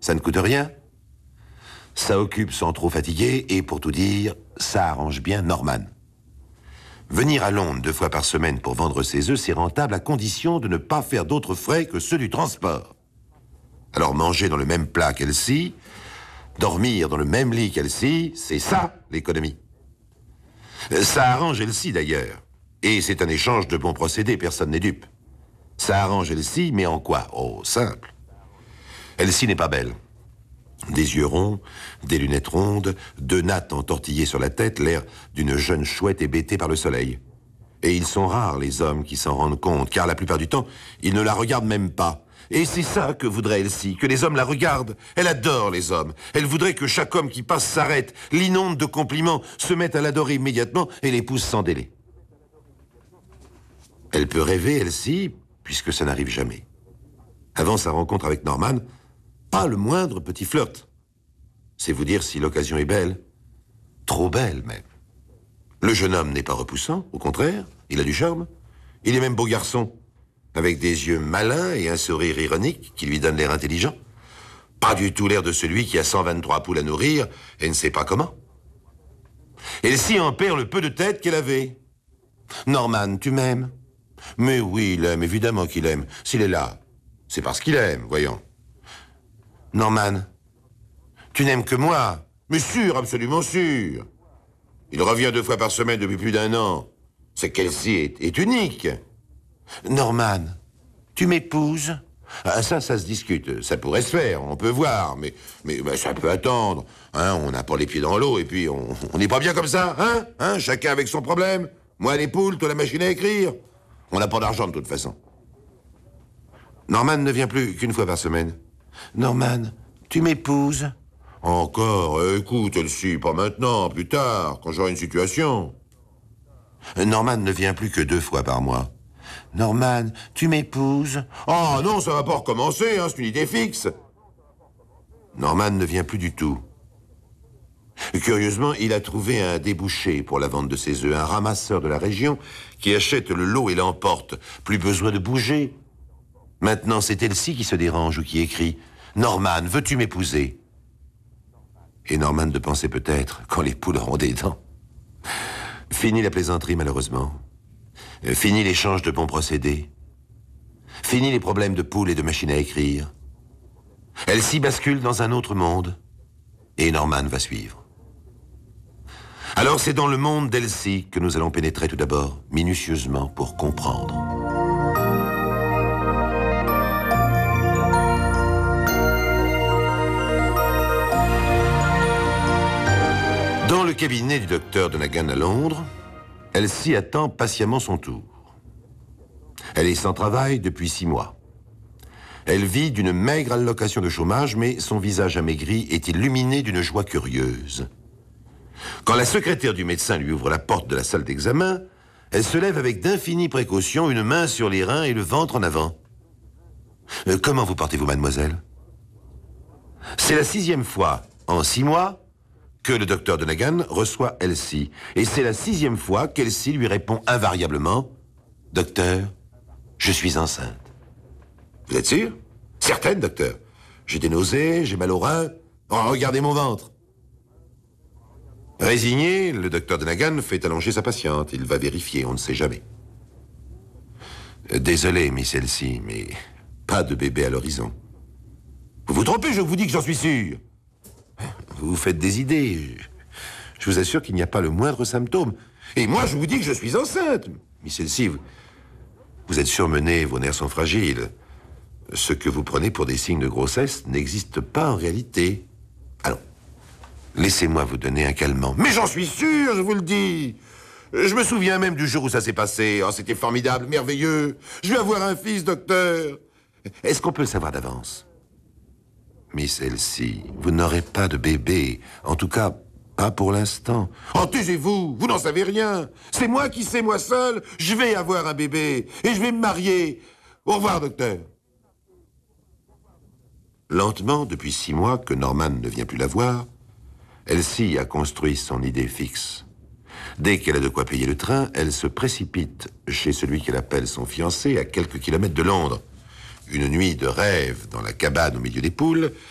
Ça ne coûte rien. Ça occupe sans trop fatiguer et, pour tout dire, ça arrange bien Norman. Venir à Londres 2 fois par semaine pour vendre ses œufs, c'est rentable à condition de ne pas faire d'autres frais que ceux du transport. Alors manger dans le même plat qu'Elsie, dormir dans le même lit qu'Elsie, c'est ça l'économie. Ça arrange Elsie d'ailleurs. Et c'est un échange de bons procédés, personne n'est dupe. Ça arrange Elsie, mais en quoi? Oh, simple. Elsie n'est pas belle. Des yeux ronds, des lunettes rondes, 2 nattes entortillées sur la tête, l'air d'une jeune chouette hébétée par le soleil. Et ils sont rares, les hommes, qui s'en rendent compte, car la plupart du temps, ils ne la regardent même pas. Et c'est ça que voudrait Elsie, que les hommes la regardent. Elle adore les hommes. Elle voudrait que chaque homme qui passe s'arrête, l'inonde de compliments, se mette à l'adorer immédiatement et l'épouse sans délai. Elle peut rêver, Elsie, puisque ça n'arrive jamais. Avant sa rencontre avec Norman, pas le moindre petit flirt. C'est vous dire si l'occasion est belle. Trop belle, même. Le jeune homme n'est pas repoussant, au contraire, il a du charme. Il est même beau garçon, avec des yeux malins et un sourire ironique qui lui donne l'air intelligent. Pas du tout l'air de celui qui a 123 poules à nourrir et ne sait pas comment. Elsie en perd le peu de tête qu'elle avait. Norman, tu m'aimes? Mais oui, il aime, évidemment qu'il aime. S'il est là, c'est parce qu'il aime, voyons. Norman, tu n'aimes que moi? Mais sûr, absolument sûr. Il revient 2 fois par semaine depuis plus d'1 an. C'est qu'Elsie est unique. Norman, tu m'épouses? Ah, ça se discute. Ça pourrait se faire, on peut voir, mais ça peut attendre. Hein, on n'a pas les pieds dans l'eau, et puis on n'est pas bien comme ça, hein? Chacun avec son problème. Moi, les poules, toi, la machine à écrire. On n'a pas d'argent, de toute façon. Norman ne vient plus qu'1 fois par semaine. Norman, tu m'épouses? Encore, écoute, Elsie, pas maintenant, plus tard, quand j'aurai une situation. Norman ne vient plus que 2 fois par mois. Norman, tu m'épouses? Oh non, ça va pas recommencer, hein, c'est une idée fixe. Norman ne vient plus du tout. Curieusement, il a trouvé un débouché pour la vente de ses œufs, un ramasseur de la région qui achète le lot et l'emporte. Plus besoin de bouger. Maintenant, c'est Elsie qui se dérange ou qui écrit « Norman, veux-tu m'épouser ?» Et Norman de penser peut-être, quand les poules auront des dents. Fini la plaisanterie, malheureusement. Fini l'échange de bons procédés. Fini les problèmes de poules et de machines à écrire. Elsie bascule dans un autre monde. Et Norman va suivre. Alors c'est dans le monde d'Elsie que nous allons pénétrer tout d'abord, minutieusement, pour comprendre. Dans le cabinet du docteur Donegan à Londres, Elsie attend patiemment son tour. Elle est sans travail depuis 6 mois. Elle vit d'une maigre allocation de chômage, mais son visage amaigri est illuminé d'une joie curieuse. Quand la secrétaire du médecin lui ouvre la porte de la salle d'examen, elle se lève avec d'infinies précautions, une main sur les reins et le ventre en avant. Comment vous portez-vous, mademoiselle? C'est la 6e fois en 6 mois que le docteur Donegan reçoit Elsie. Et c'est la 6e fois qu'Elsie lui répond invariablement « Docteur, je suis enceinte. » Vous êtes sûr? Certaine, docteur. J'ai des nausées, j'ai mal aux reins. Oh, regardez mon ventre. Résigné, le docteur Donegan fait allonger sa patiente. Il va vérifier, on ne sait jamais. Désolé, Miss Elsie, mais pas de bébé à l'horizon. Vous vous trompez, je vous dis que j'en suis sûr. Vous vous faites des idées. Je vous assure qu'il n'y a pas le moindre symptôme. Et moi, je vous dis que je suis enceinte. Miss Elsie, vous êtes surmenée, vos nerfs sont fragiles. Ce que vous prenez pour des signes de grossesse n'existe pas en réalité. Allons, laissez-moi vous donner un calmant. Mais j'en suis sûr, je vous le dis. Je me souviens même du jour où ça s'est passé. Oh, c'était formidable, merveilleux. Je vais avoir un fils, docteur. Est-ce qu'on peut le savoir d'avance? Miss Elsie, vous n'aurez pas de bébé. En tout cas, pas pour l'instant. Oh, taisez-vous, vous n'en savez rien. C'est moi qui sais, moi seul. Je vais avoir un bébé et je vais me marier. Au revoir, docteur. Lentement, depuis 6 mois que Norman ne vient plus la voir, Elsie a construit son idée fixe. Dès qu'elle a de quoi payer le train, elle se précipite chez celui qu'elle appelle son fiancé à quelques kilomètres de Londres. Une nuit de rêve dans la cabane au milieu des poules,